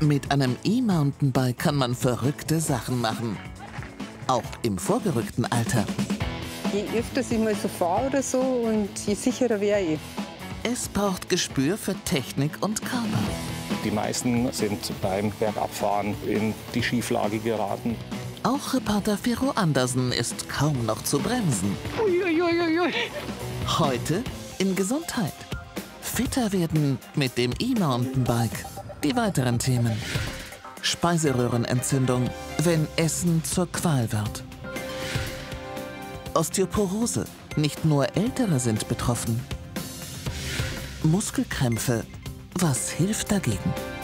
Mit einem E-Mountainbike kann man verrückte Sachen machen. Auch im vorgerückten Alter. Je öfter ich mal so fahre oder so, und je sicherer wäre ich. Es braucht Gespür für Technik und Körper. Die meisten sind beim Bergabfahren in die Schieflage geraten. Auch Reporter Vero Andersen ist kaum noch zu bremsen. Uiuiuiui. Heute in Gesundheit. Fitter werden mit dem E-Mountainbike. Die weiteren Themen. Speiseröhrenentzündung, wenn Essen zur Qual wird. Osteoporose, nicht nur Ältere sind betroffen. Muskelkrämpfe, was hilft dagegen?